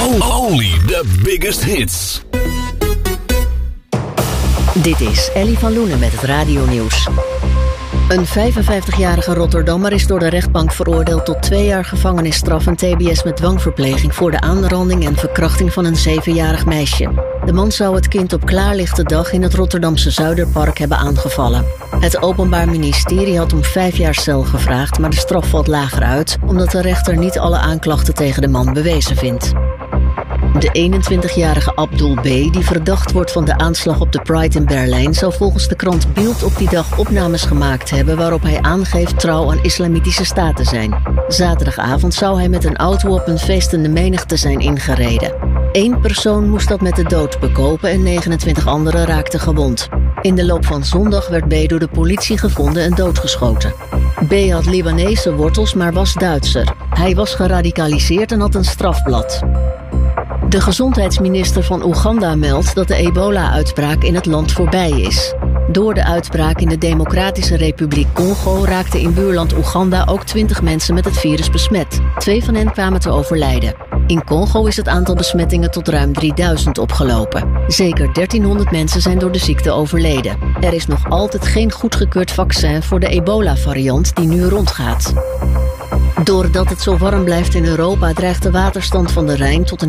Only the biggest hits. Dit is Ellie van Loenen met het radionieuws. Een 55-jarige Rotterdammer is door de rechtbank veroordeeld tot 2 jaar gevangenisstraf en tbs met dwangverpleging voor de aanranding en verkrachting van een 7-jarig meisje. De man zou het kind op klaarlichte dag in het Rotterdamse Zuiderpark hebben aangevallen. Het Openbaar Ministerie had om 5 jaar cel gevraagd, maar de straf valt lager uit, omdat de rechter niet alle aanklachten tegen de man bewezen vindt. De 21-jarige Abdul B., die verdacht wordt van de aanslag op de Pride in Berlijn, zou volgens de krant Bild op die dag opnames gemaakt hebben waarop hij aangeeft trouw aan Islamitische Staat te zijn. Zaterdagavond zou hij met een auto op een feestende menigte zijn ingereden. 1 persoon moest dat met de dood bekopen en 29 anderen raakten gewond. In de loop van zondag werd B. door de politie gevonden en doodgeschoten. B. had Libanese wortels, maar was Duitser. Hij was geradicaliseerd en had een strafblad. De gezondheidsminister van Oeganda meldt dat de ebola-uitbraak in het land voorbij is. Door de uitbraak in de Democratische Republiek Congo raakten in buurland Oeganda ook 20 mensen met het virus besmet. 2 van hen kwamen te overlijden. In Congo is het aantal besmettingen tot ruim 3000 opgelopen. Zeker 1300 mensen zijn door de ziekte overleden. Er is nog altijd geen goedgekeurd vaccin voor de ebola-variant die nu rondgaat. Doordat het zo warm blijft in Europa dreigt de waterstand van de Rijn tot een